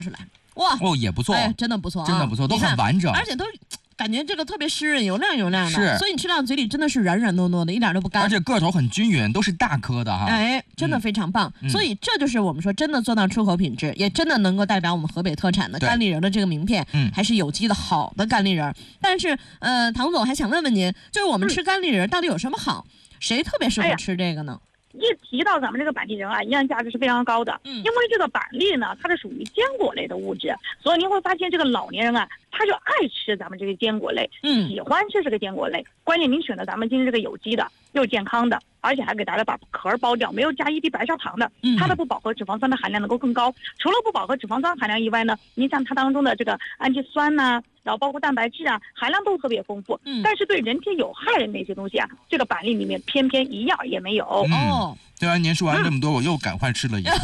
出来，哇， 哦，也不错， 哎，真的不错， 真的不错，都很完整， 而且都感觉这个特别湿润，油亮的， 是， 所以你吃到嘴里真的是软软糯糯的，一点都不干， 而且个头很均匀，都是大颗的哈。 哎，真的非常棒，所以这就是我们说真的做到出口品质，也真的能够代表我们河北特产的干荔仁的这个名片，还是有机的好的干荔仁。但是，唐总还想问问您，就是我们吃干荔仁到底有什么好？谁特别适合吃这个呢？ 一提到咱们这个板栗仁啊，营养价值是非常高的。因为这个板栗呢，它是属于坚果类的物质，所以您会发现这个老年人啊，他就爱吃咱们这个坚果类，喜欢吃这个坚果类。关键您选的咱们今天这个有机的，又健康的，而且还给大家把壳剥掉，没有加一滴白砂糖的，它的不饱和脂肪酸的含量能够更高。除了不饱和脂肪酸含量以外呢，您像它当中的这个氨基酸呐，然后包括蛋白质啊，含量都特别丰富。但是对人体有害的那些东西啊，这个板栗里面偏偏一样也没有。 哦， 对啊，您说完这么多，我又赶快吃了一颗。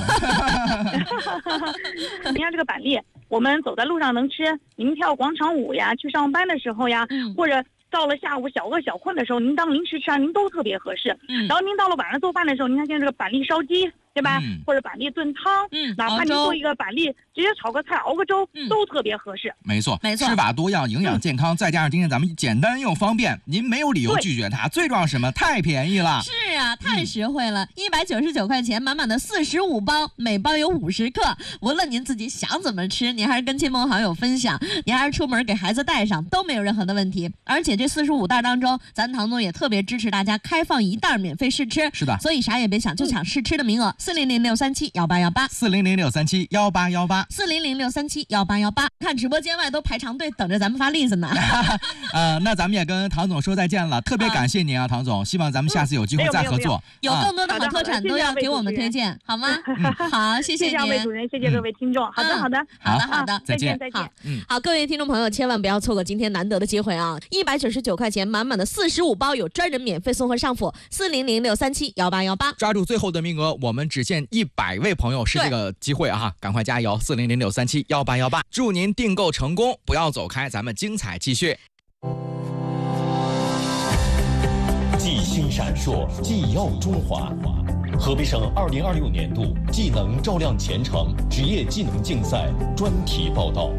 你看这个板栗，我们走在路上能吃，您跳广场舞呀，去上班的时候呀，或者到了下午小饿小困的时候，您当零食吃啊，您都特别合适。然后您到了晚上做饭的时候，您看现在这个板栗烧鸡，对吧？或者板栗炖汤，哪怕您做一个板栗直接炒个菜熬个粥，都特别合适。 没错，吃法多样，营养健康，再加上今天咱们简单又方便，您没有理由拒绝它。最重要是什么？太便宜了。 是啊，太实惠了，199块钱，满满的45包，每包有50克。无论您自己想怎么吃，您还是跟亲朋好友分享，您还是出门给孩子带上，都没有任何的问题。而且这45袋当中，咱唐总也特别支持大家开放1袋免费试吃。 是的， 所以啥也别想，就抢试吃的名额。400-637-1818，400-637-1818，400-637-1818。看直播间外都排长队等着咱们发栗子呢。 那咱们也跟唐总说再见了，特别感谢您啊，唐总，希望咱们下次有机会再合作， 有更多的好特产都要给我们推荐，好吗？好，谢谢您， 谢谢主任，谢谢各位听众。好的， 再见。 好，各位听众朋友，千万不要错过今天难得的机会啊！199块钱，满满的45包，有专人免费送货上府，400-637-1818， 抓住最后的名额，我们只限100位朋友是这个机会啊！赶快加油，400-637-1818，祝您订购成功，不要走开，咱们精彩继续。 技星闪烁，技耀中华。河北省2026年度技能照亮前程职业技能竞赛专题报道。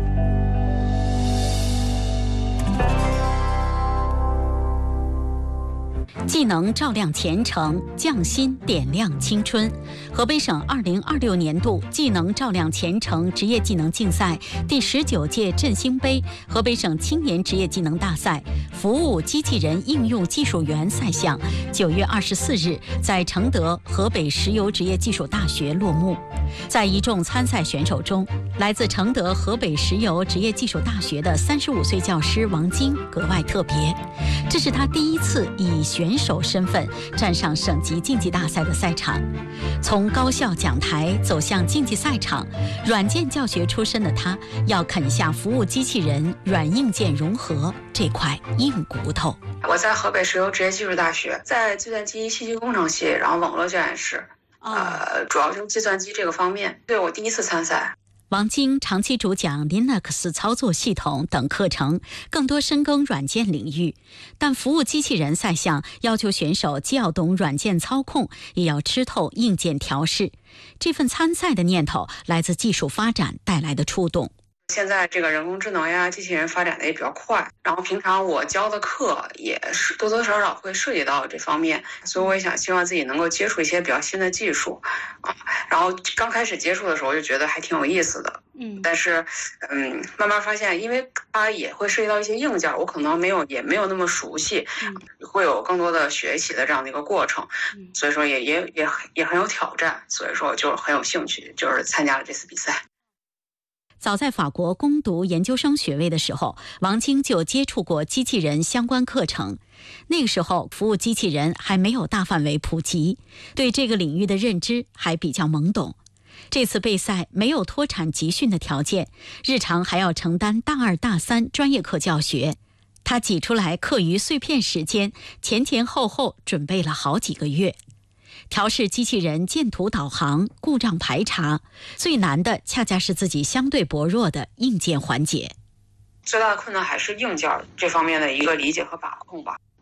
技能照亮前程，匠心点亮青春。河北省2026年度技能照亮前程职业技能竞赛第19届振兴杯河北省青年职业技能大赛服务机器人应用技术员赛项9月24日在承德河北石油职业技术大学落幕。在一众参赛选手中，来自承德河北石油职业技术大学的35岁教师王晶格外特别，这是他第一次以选手身份站上省级竞技大赛的赛场。从高校讲台走向竞技赛场，软件教学出身的他要啃下服务机器人软硬件融合这块硬骨头。 我在河北石油职业技术大学，在计算机信息工程系，然后网络教研室，主要就是计算机这个方面。对，我第一次参赛。 王晶长期主讲 Linux 操作系统等课程，更多深耕软件领域。但服务机器人赛项要求选手既要懂软件操控，也要吃透硬件调试。这份参赛的念头来自技术发展带来的触动。 现在这个人工智能呀，机器人发展的也比较快，然后平常我教的课也是多多少少会涉及到这方面，所以我也希望自己能够接触一些比较新的技术啊。然后刚开始接触的时候就觉得还挺有意思的，但是慢慢发现，因为它也会涉及到一些硬件，我可能也没有那么熟悉，会有更多的学习的这样的一个过程，所以说也很有挑战，所以说就很有兴趣，就是参加了这次比赛。 早在法国攻读研究生学位的时候，王晶就接触过机器人相关课程。那个时候，服务机器人还没有大范围普及，对这个领域的认知还比较懵懂。这次备赛没有脱产集训的条件，日常还要承担大2、大3专业课教学。他挤出来课余碎片时间，前后准备了好几个月。调试机器人见图导航、故障排查，最难的恰恰是自己相对薄弱的硬件环节。 最大的困难还是硬件这方面的一个理解和把控吧。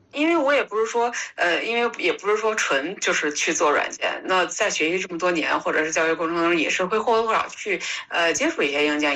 因为我也不是说，纯就是去做软件。那在学习这么多年，或者是教育过程中，也是会或多或少去接触一些硬件。